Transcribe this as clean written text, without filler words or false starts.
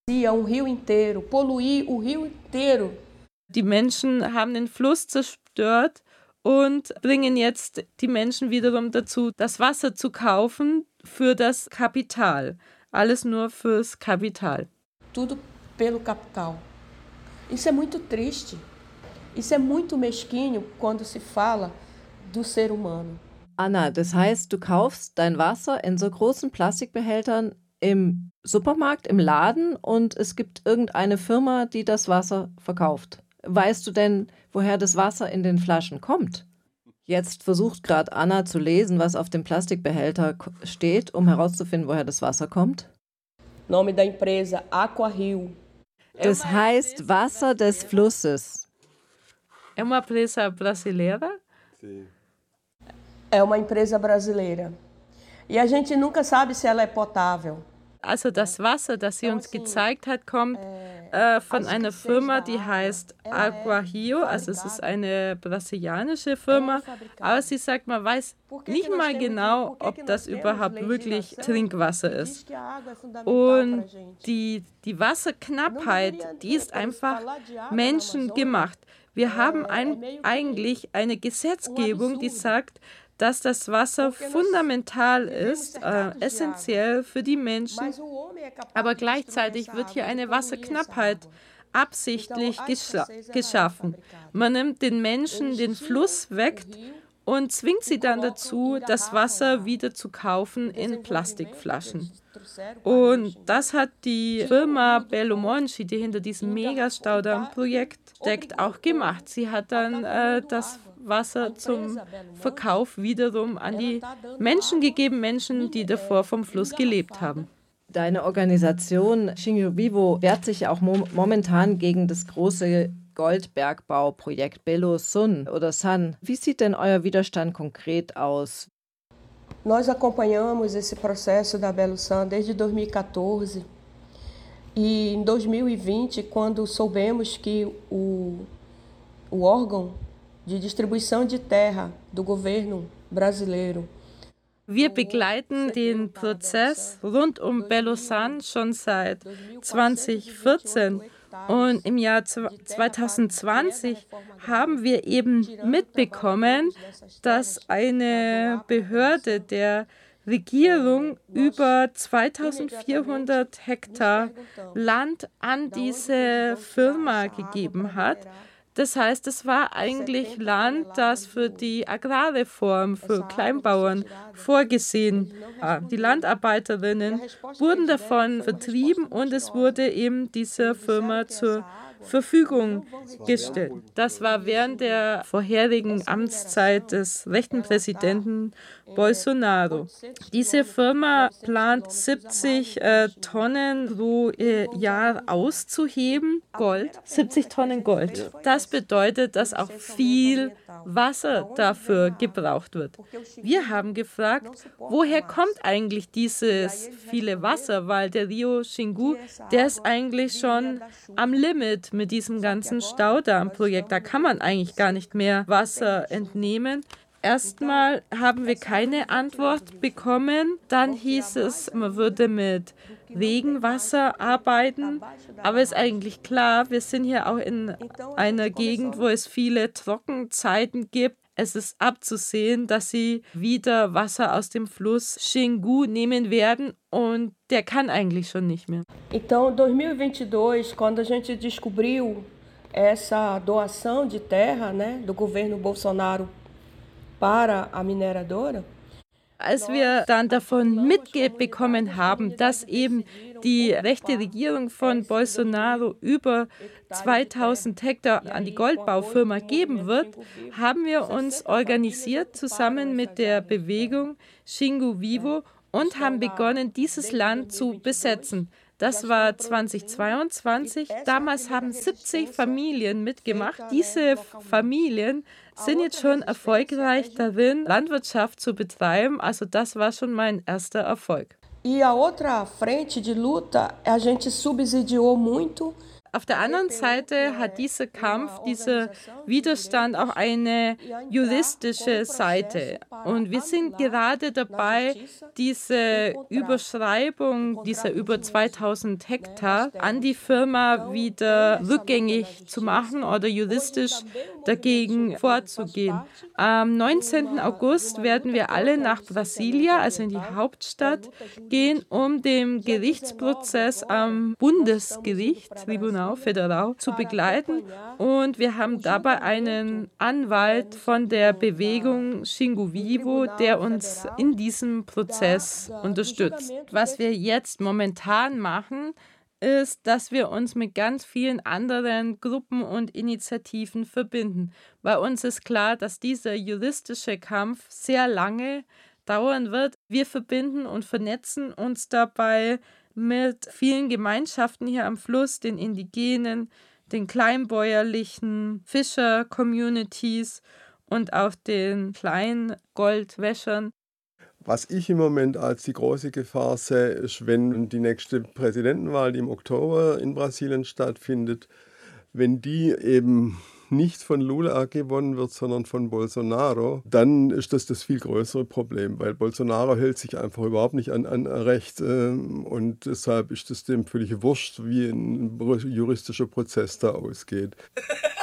Rio inteiro, poluir o Rio inteiro. Die Menschen haben den Fluss zerstört und bringen jetzt die Menschen wiederum dazu, das Wasser zu kaufen für das Kapital. Alles nur fürs Kapital. Tudo pelo capital. Isso é muito triste. Isso é muito mesquinho quando se fala do ser humano. Anna, das heißt, du kaufst dein Wasser in so großen Plastikbehältern im Supermarkt, im Laden und es gibt irgendeine Firma, die das Wasser verkauft. Weißt du denn, woher das Wasser in den Flaschen kommt? Jetzt versucht gerade Anna zu lesen, was auf dem Plastikbehälter steht, um herauszufinden, woher das Wasser kommt. Nome da empresa Aquario. Das heißt Wasser des Flusses. É uma empresa brasileira? Sim. É uma empresa brasileira. E a gente nunca sabe se ela é potável. Also das Wasser, das sie uns gezeigt hat, kommt von einer Firma, die heißt Aquario. Also es ist eine brasilianische Firma. Aber sie sagt, man weiß nicht mal genau, ob das überhaupt wirklich Trinkwasser ist. Und die Wasserknappheit, die ist einfach menschengemacht. Wir haben eigentlich eine Gesetzgebung, die sagt, dass das Wasser fundamental ist, essentiell für die Menschen, aber gleichzeitig wird hier eine Wasserknappheit absichtlich geschaffen. Man nimmt den Menschen den Fluss weg und zwingt sie dann dazu, das Wasser wieder zu kaufen in Plastikflaschen. Und das hat die Firma Belo Monte, die hinter diesem Megastaudamm-Projekt steckt, auch gemacht. Sie hat dann das Wasser zum Verkauf wiederum an die Menschen gegeben, Menschen, die davor vom Fluss gelebt haben. Deine Organisation Xingu Vivo wehrt sich auch momentan gegen das große Goldbergbauprojekt Belo Sun oder Sun. Wie sieht denn euer Widerstand konkret aus? Nós acompanhamos esse processo da Belo Sun desde 2014 e em 2020, quando soubemos que o órgão de distribuição de terra do governo brasileiro. Wir begleiten den Prozess rund um Belo Sun schon seit 2014 und im Jahr 2020 haben wir eben mitbekommen, dass eine Behörde der Regierung über 2400 Hektar Land an diese Firma gegeben hat. Das heißt, es war eigentlich Land, das für die Agrarreform für Kleinbauern vorgesehen war. Die Landarbeiterinnen wurden davon vertrieben und es wurde eben dieser Firma zur Verfügung gestellt. Das war während der vorherigen Amtszeit des rechten Präsidenten Bolsonaro. Diese Firma plant 70 Tonnen pro Jahr auszuheben, Gold, 70 Tonnen Gold. Das bedeutet, dass auch viel Wasser dafür gebraucht wird. Wir haben gefragt, woher kommt eigentlich dieses viele Wasser, weil der Rio Xingu, der ist eigentlich schon am Limit mit diesem ganzen Staudammprojekt. Da kann man eigentlich gar nicht mehr Wasser entnehmen. Erstmal haben wir keine Antwort bekommen. Dann hieß es, man würde mit Regenwasser arbeiten. Aber ist eigentlich klar, wir sind hier auch in einer Gegend, wo es viele Trockenzeiten gibt. Es ist abzusehen, dass sie wieder Wasser aus dem Fluss Xingu nehmen werden und der kann eigentlich schon nicht mehr. Então, 2022, quando a gente descobriu essa doação de terra, né, do governo Bolsonaro para a mineradora, als wir dann davon mitbekommen haben, dass eben die rechte Regierung von Bolsonaro über 2000 Hektar an die Goldbaufirma geben wird, haben wir uns organisiert zusammen mit der Bewegung Xingu Vivo und haben begonnen, dieses Land zu besetzen. Das war 2022. Damals haben 70 Familien mitgemacht. Diese Familien sind jetzt schon erfolgreich darin, Landwirtschaft zu betreiben. Also das war schon mein erster Erfolg. E a outra frente de luta, a gente subsidiou muito. auf der anderen Seite hat dieser Kampf, dieser Widerstand auch eine juristische Seite. Und wir sind gerade dabei, diese Überschreibung dieser über 2000 Hektar an die Firma wieder rückgängig zu machen oder juristisch dagegen vorzugehen. Am 19. August werden wir alle nach Brasilia, also in die Hauptstadt, gehen, um den Gerichtsprozess am Bundesgericht, Tribunal Federal, zu begleiten. Und wir haben dabei einen Anwalt von der Bewegung Xingu Vivo, der uns in diesem Prozess unterstützt. Was wir jetzt momentan machen, ist, dass wir uns mit ganz vielen anderen Gruppen und Initiativen verbinden. Bei uns ist klar, dass dieser juristische Kampf sehr lange dauern wird. Wir verbinden und vernetzen uns dabei mit vielen Gemeinschaften hier am Fluss, den Indigenen, den kleinbäuerlichen Fischer-Communities und auch den kleinen Goldwäschern. Was ich im Moment als die große Gefahr sehe, ist, wenn die nächste Präsidentenwahl, die im Oktober in Brasilien stattfindet, wenn die eben nicht von Lula gewonnen wird, sondern von Bolsonaro, dann ist das viel größere Problem, weil Bolsonaro hält sich einfach überhaupt nicht an Recht und deshalb ist es dem völlig wurscht, wie ein juristischer Prozess da ausgeht.